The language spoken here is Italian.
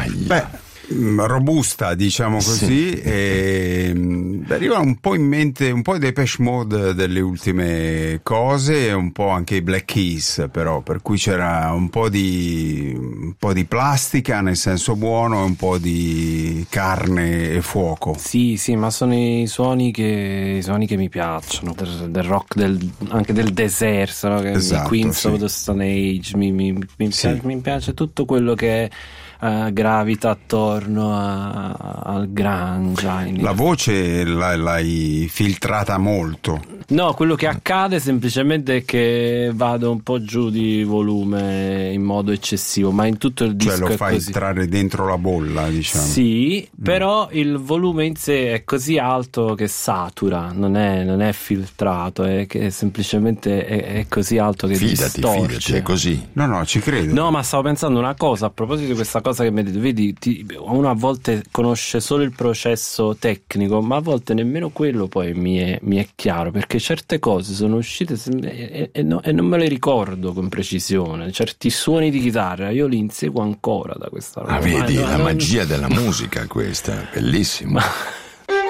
Ahia. Robusta, diciamo così, Sì. e arriva un po' in mente un po' i Depeche Mode delle ultime cose, e un po' anche i Black Keys, però, per cui c'era un po' di plastica nel senso buono, e un po' di carne e fuoco. Sì, ma sono i suoni che mi piacciono, del rock, anche del deserto, no? Esatto, I Queens sì. of the Stone Age, Sì. mi piace tutto quello che gravita attorno al grunge. La voce l'hai filtrata molto. No, quello che accade semplicemente è che vado un po' giù di volume in modo eccessivo, ma in tutto il disco Cioè lo è fai così. entrare dentro la bolla, diciamo. Sì, però il volume in sé è così alto che satura, non è filtrato, è che semplicemente è così alto che Fidati, distorce. è così. No, ci credo. No, ma stavo pensando una cosa a proposito di questa cosa che mi hai detto. Vedi, uno a volte conosce solo il processo tecnico, ma a volte nemmeno quello poi mi è chiaro, perché certe cose sono uscite e non me le ricordo con precisione. Certi suoni di chitarra io li inseguo ancora da questa roba. Ah, vedi, Ma la non- magia della musica questa, bellissimo.